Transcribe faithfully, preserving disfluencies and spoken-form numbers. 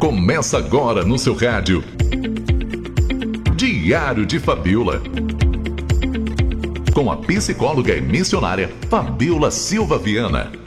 Começa agora no seu rádio. Diário de Fabiola. Com a psicóloga e missionária Fabiola Silva Viana.